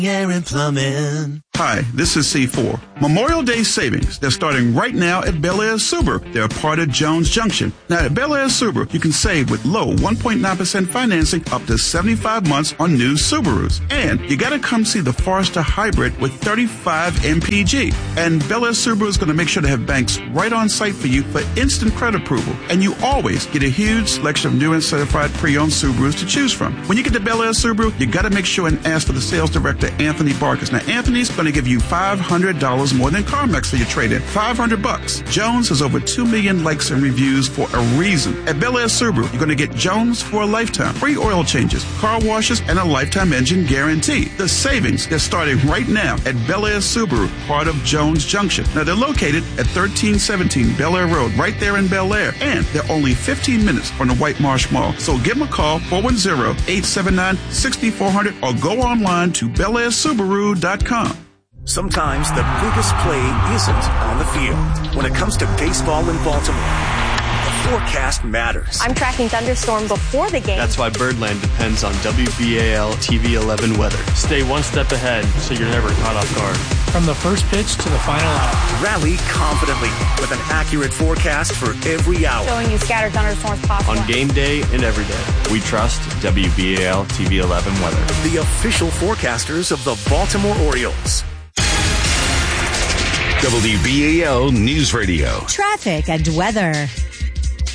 Air and Plumbing. Hi, this is C4. Memorial Day savings. They're starting right now at Bel Air Subaru. They're a part of Jones Junction. Now, at Bel Air Subaru, you can save with low 1.9% financing up to 75 months on new Subarus. And you got to come see the Forester Hybrid with 35 MPG. And Bel Air Subaru is going to make sure to have banks right on site for you for instant credit approval. And you always get a huge selection of new and certified pre-owned Subarus to choose from. When you get to Bel Air Subaru, you got to make sure and ask for the sales director, Anthony Barkis. Now, Anthony's going to give you $500 more than CarMax for your trade-in. $500. Jones has over 2 million likes and reviews for a reason. At Bel Air Subaru, you're going to get Jones for a lifetime. Free oil changes, car washes, and a lifetime engine guarantee. The savings, they're starting right now at Bel Air Subaru, part of Jones Junction. Now, they're located at 1317 Bel Air Road, right there in Bel Air. And they're only 15 minutes from the White Marsh Mall. So give them a call, 410-879-6400, or go online to BelAirSubaru.com. Sometimes the biggest play isn't on the field. When it comes to baseball in Baltimore, the forecast matters. I'm tracking thunderstorm before the game. That's why Birdland depends on WBAL TV 11 weather. Stay one step ahead so you're never caught off guard. From the first pitch to the final out. Rally confidently with an accurate forecast for every hour. Showing you scattered thunderstorms possible. On game day and every day, we trust WBAL TV 11 weather. The official forecasters of the Baltimore Orioles. WBAL News Radio. Traffic and weather.